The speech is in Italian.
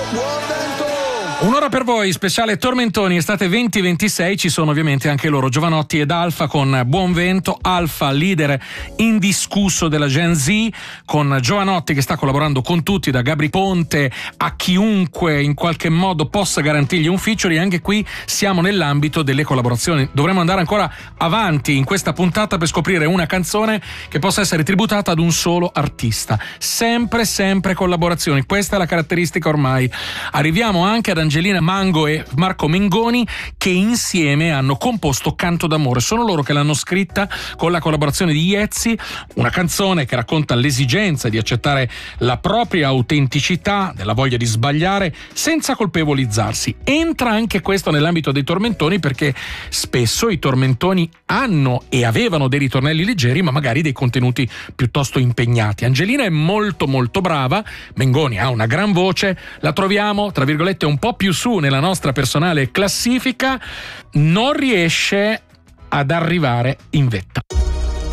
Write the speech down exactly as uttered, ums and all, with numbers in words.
Buon vento! Un'ora per voi, speciale Tormentoni, estate venti ventisei, ci sono ovviamente anche loro, Giovanotti ed Alfa con Buon Vento. Alfa, leader indiscusso della Gen Z, con Giovanotti che sta collaborando con tutti, da Gabri Ponte a chiunque in qualche modo possa garantirgli un feature. Anche qui siamo nell'ambito delle collaborazioni. Dovremmo andare ancora avanti in questa puntata per scoprire una canzone che possa essere tributata ad un solo artista. Sempre, sempre collaborazioni, questa è la caratteristica ormai. Arriviamo anche ad Angelina Mango e Marco Mengoni, che insieme hanno composto Canto d'amore. Sono loro che l'hanno scritta con la collaborazione di Iezzi, una canzone che racconta l'esigenza di accettare la propria autenticità, della voglia di sbagliare senza colpevolizzarsi. Entra anche questo nell'ambito dei tormentoni, perché spesso i tormentoni hanno e avevano dei ritornelli leggeri, ma magari dei contenuti piuttosto impegnati. Angelina è molto molto brava, Mengoni ha una gran voce, la troviamo tra virgolette un po' più su nella nostra personale classifica, non riesce ad arrivare in vetta.